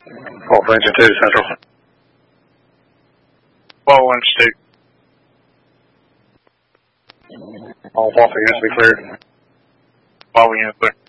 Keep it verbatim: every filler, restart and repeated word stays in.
Alpha Engine two to Central. twelve inch two. All Alpha units be cleared. Alpha units clear.